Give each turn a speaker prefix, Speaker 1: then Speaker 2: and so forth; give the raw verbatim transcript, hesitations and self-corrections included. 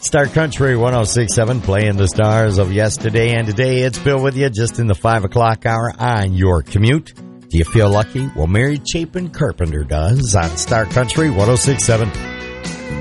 Speaker 1: Star Country one oh six point seven, playing the stars of yesterday and today. It's Bill with you just in the five o'clock hour on your commute. Do you feel lucky? Well, Mary Chapin Carpenter does on Star Country one oh six point seven.